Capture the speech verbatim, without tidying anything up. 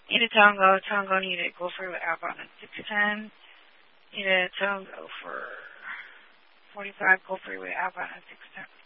Need a Tango, Tango needed Go Free with outbound at six ten. Need a Tango for forty-five, Go Free with outbound at six ten.